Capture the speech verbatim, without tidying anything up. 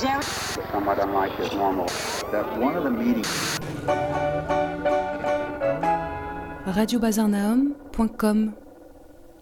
Jerry. Somewhat unlike his normal. That one of the meetings. radio bazar nahum point com